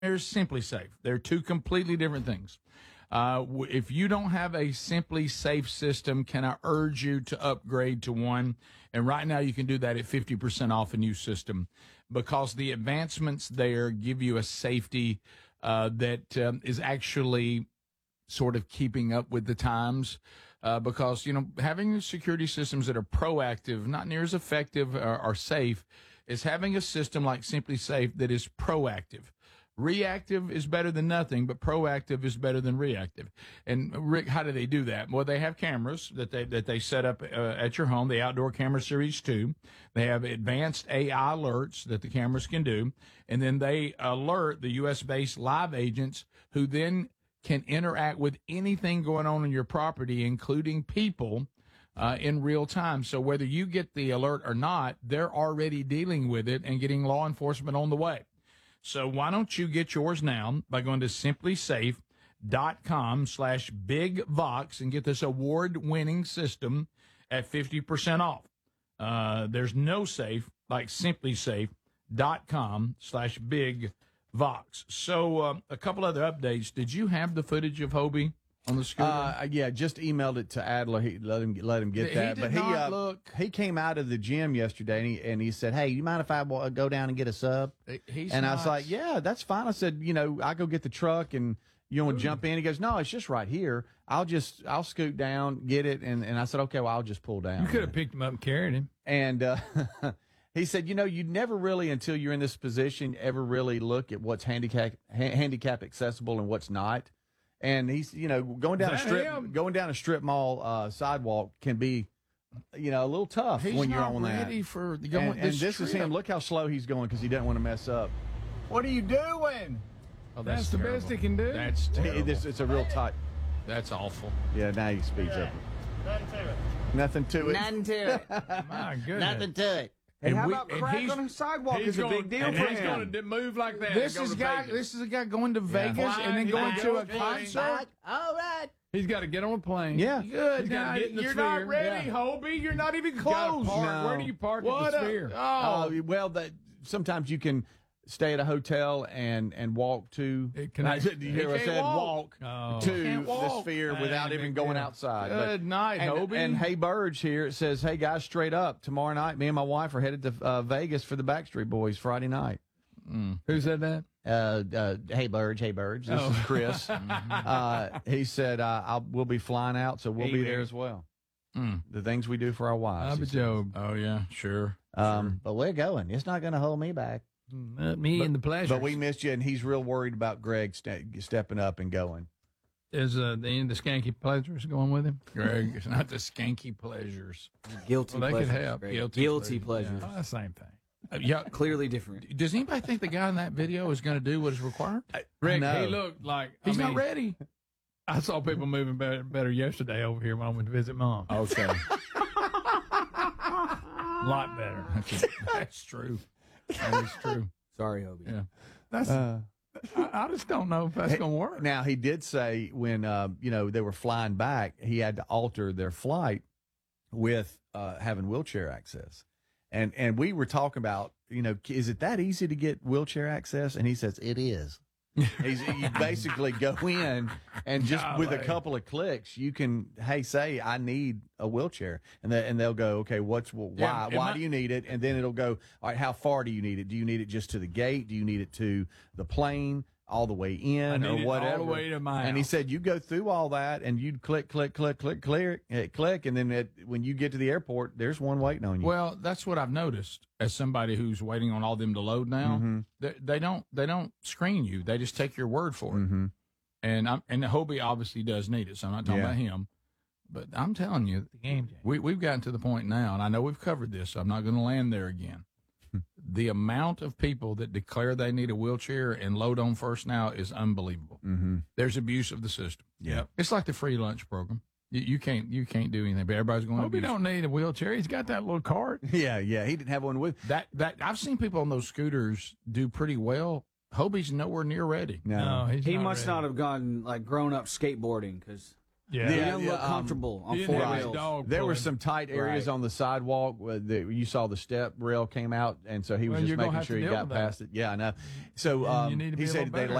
There's Simply Safe. They're two completely different things. If you don't have a Simply Safe system, can I urge you to upgrade to one? And right now you can do that at 50% off a new system because the advancements there give you a safety that is actually sort of keeping up with the times because, having security systems that are proactive, not near as effective or safe, is having a system like Simply Safe that is proactive. Reactive is better than nothing, but proactive is better than reactive. And Rick, how do they do that? Well, they have cameras that they set up at your home, the Outdoor Camera Series 2. They have advanced AI alerts that the cameras can do, and then they alert the U.S.-based live agents who then can interact with anything going on your property, including people, in real time. So whether you get the alert or not, they're already dealing with it and getting law enforcement on the way. So why don't you get yours now by going to simplysafe.com/bigvox and get this award-winning system at 50% off. There's no safe like simplysafe.com/bigvox. So a couple other updates. Did you have the footage of Hobie on the scooter? Yeah, just emailed it to Adler. He let him get that. But he came out of the gym yesterday and he said, "Hey, you mind if I go down and get a sub?" I was like, "Yeah, that's fine." I said, I go get the truck and you want to jump in. He goes, "No, it's just right here. I'll scoot down, get it." And I said, "Okay, well, I'll just pull down." You could have picked him up and carried him. And he said, you never really, until you're in this position, ever really look at what's handicap accessible and what's not. And he's, going down a strip mall sidewalk can be, a little tough when you're on that. He's not ready for going. And this is him. Look how slow he's going because he doesn't want to mess up. What are you doing? Oh, that's the best he can do. That's terrible. It's a real tight. That's awful. Yeah, now he speeds up. Nothing to it. Nothing to it. My goodness. Nothing to it. And how about crack on the sidewalk is a big deal for him. He's going to move like that. This is a guy going to Vegas and then going to a concert. All right. He's got to get on a plane. Yeah. Good. Now, You're not ready, Hobie. You're not even close. No. Where do you park at the Sphere? Sometimes you can stay at a hotel and walk to. You hear I said walk to walk. the Sphere without even going outside. Good night, Hobie. And Hey Burge here, it says, "Hey guys, straight up, tomorrow night, me and my wife are headed to Vegas for the Backstreet Boys Friday night." Who said that? Hey Burge. This is Chris. He said, we'll be flying out, so we'll be there as well. The things we do for our wives. I'm a joke. Oh yeah, sure. But we're going. It's not going to hold me back. And the pleasure. But we missed you, and he's real worried about Greg stepping up and going. Is the Skanky Pleasures going with him? Greg, it's not the Skanky Pleasures. Guilty Well, they pleasures. could help. Greg. Guilty pleasures. Oh, the same thing. Yeah, Clearly different. does anybody think the guy in that video is going to do what is required? Rick, No. he looked like He's not ready. I saw people moving better yesterday over here when I went to visit Mom. Okay, A lot better. that's true. That is true. Sorry, Hobie. Yeah. That's. I just don't know if that's going to work. Now, he did say when, they were flying back, he had to alter their flight with having wheelchair access. And we were talking about, is it that easy to get wheelchair access? And he says, it is. You basically go in and just with a couple of clicks, you can, say, I need a wheelchair. And they'll go, okay, why do you need it? And then it'll go, all right, how far do you need it? Do you need it just to the gate? Do you need it to the plane? All the way in or whatever. All the way to my And he house. said, you go through all that and you'd click. And then when you get to the airport, there's one waiting on you. Well, that's what I've noticed as somebody who's waiting on all them to load now. They don't screen you. They just take your word for it. And Hobie obviously does need it. So I'm not talking about him, but I'm telling you, The game changer. we've gotten to the point now, and I know we've covered this. So I'm not going to land there again. The amount of people that declare they need a wheelchair and load on first now is unbelievable. There's abuse of the system. Yeah. It's like the free lunch program. You can't do anything, but everybody's going to Hobie don't need a wheelchair. He's got that little cart. Yeah. He didn't have one with. that. I've seen people on those scooters do pretty well. Hobie's nowhere near ready. No, He not must ready. not have grown up skateboarding because Yeah. The- They don't look yeah, comfortable on he four didn't have his wheels. dog There were pulling. some tight areas Right. on the sidewalk that you saw the step rail came out, and so he was Well, just you're gonna making have sure to he deal got with that. past it. Yeah, I know. So And you need to he be a said little they better.